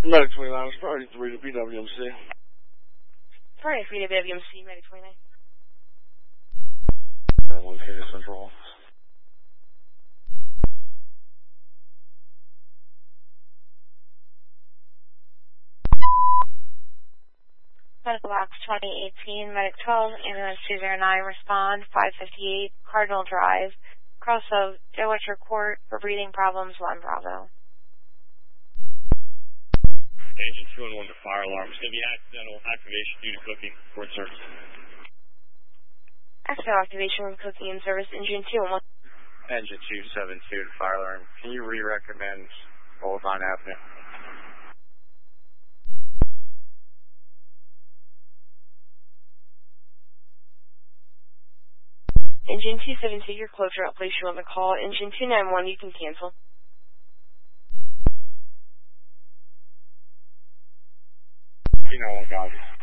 Medic 29, it's priority 3 to BWMC. Priority 3 to BWMC, Medic 29. Located Central Office. Medical Box 2018, Medic 12, Ambulance 209, respond, 558, Cardinal Drive, cross of Dewacher Court for breathing problems, 1 Bravo. Engine 2 and 1 to fire alarm. It's going to be accidental activation due to cooking. Port service. Accidental activation from cooking in service, Engine 2 and 1. Engine 272 to fire alarm. Can you re-recommend hold on apnea? Engine 272, your closure out, please. You on the call. Engine 291, you can cancel. You know what, guys.